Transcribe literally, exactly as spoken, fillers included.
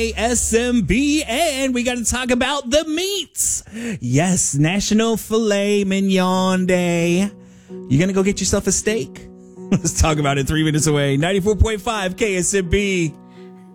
S M B, and we got to talk about the meats. Yes, National Filet Mignon Day. You gonna go get yourself a steak? Let's talk about it three minutes away. ninety-four point five K S M B.